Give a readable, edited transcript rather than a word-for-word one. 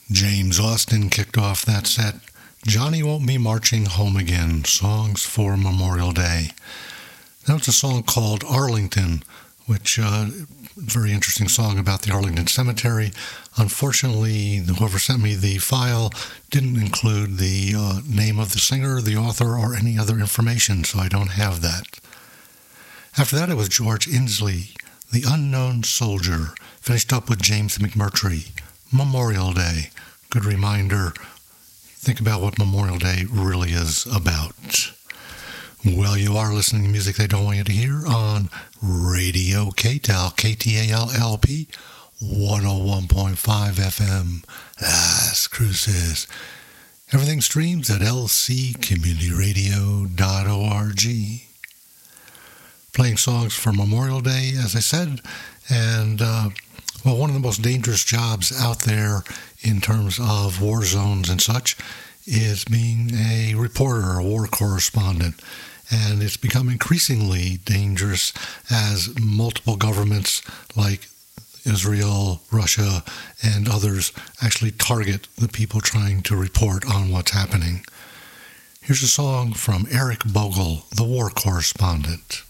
James Austin kicked off that set. Johnny Won't Be Marching Home Again, Songs for Memorial Day. That was a song called Arlington, which very interesting song about the Arlington Cemetery. Unfortunately, whoever sent me the file didn't include the name of the singer, the author, or any other information, so I don't have that. After that, it was George Inslee, The Unknown Soldier, finished up with James McMurtry, Memorial Day. Good reminder, think about what Memorial Day really is about. Well, you are listening to music they don't want you to hear on Radio KTAL, KTALLP, 101.5 FM, Las Cruces. Everything streams at lccommunityradio.org. Playing songs for Memorial Day, as I said, and one of the most dangerous jobs out there in terms of war zones and such is being a reporter, a war correspondent. And it's become increasingly dangerous as multiple governments like Israel, Russia, and others actually target the people trying to report on what's happening. Here's a song from Eric Bogle, the war correspondent.